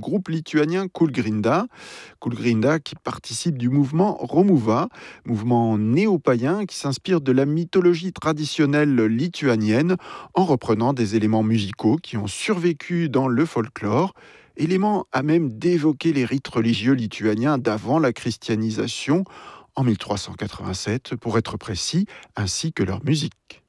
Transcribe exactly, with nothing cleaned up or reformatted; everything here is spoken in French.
groupe lituanien Kūlgrinda. Kūlgrinda qui participe du mouvement Romuva, mouvement néo-païen qui s'inspire de la mythologie traditionnelle lituanienne en reprenant des éléments musicaux qui ont survécu dans le folklore, éléments à même d'évoquer les rites religieux lituaniens d'avant la christianisation, en mille trois cent quatre-vingt-sept pour être précis, ainsi que leur musique.